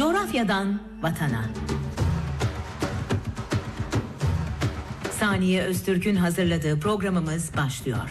Coğrafyadan vatana. Saniye Öztürk'ün hazırladığı programımız başlıyor.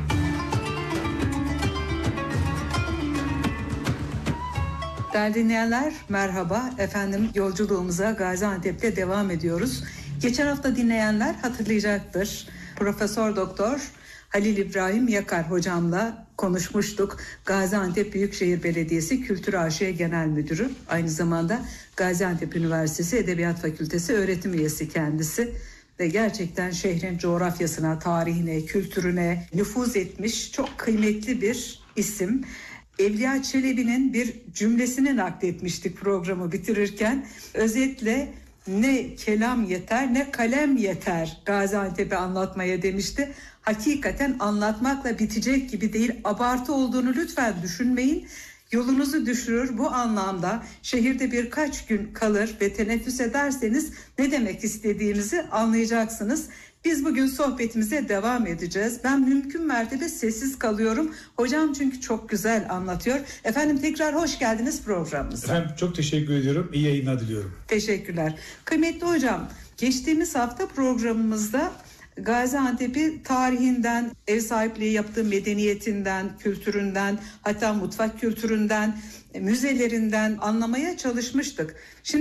Değerli dinleyenler, merhaba. Efendim, yolculuğumuza Gaziantep'te devam ediyoruz. Geçen hafta dinleyenler hatırlayacaktır. Profesör Doktor Halil İbrahim Yakar hocamla konuşmuştuk. Gaziantep Büyükşehir Belediyesi Kültür AŞ Genel Müdürü. Aynı zamanda Gaziantep Üniversitesi Edebiyat Fakültesi öğretim üyesi kendisi. Ve gerçekten şehrin coğrafyasına, tarihine, kültürüne nüfuz etmiş çok kıymetli bir isim. Evliya Çelebi'nin bir cümlesini nakletmiştik programı bitirirken. Özetle ne kelam yeter ne kalem yeter Gaziantep'i anlatmaya demişti. Hakikaten anlatmakla bitecek gibi değil, abartı olduğunu lütfen düşünmeyin. Yolunuzu düşürür. Bu anlamda şehirde birkaç gün kalır ve teneffüs ederseniz ne demek istediğimizi anlayacaksınız. Biz bugün sohbetimize devam edeceğiz. Ben mümkün mertebe sessiz kalıyorum. Hocam çünkü çok güzel anlatıyor. Efendim tekrar hoş geldiniz programımıza. Efendim çok teşekkür ediyorum. İyi yayınlar diliyorum. Teşekkürler. Kıymetli hocam, geçtiğimiz hafta programımızda Gaziantep'i tarihinden, ev sahipliği yaptığı medeniyetinden, kültüründen, hatta mutfak kültüründen, müzelerinden anlamaya çalışmıştık. Şimdi